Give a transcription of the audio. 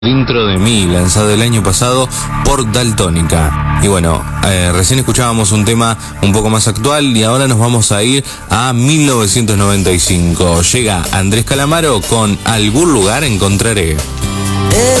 Dentro de mí, lanzado el año pasado por Daltónica. Y bueno, recién escuchábamos un tema un poco más actual y ahora nos vamos a ir a 1995. Llega Andrés Calamaro con Algún lugar encontraré.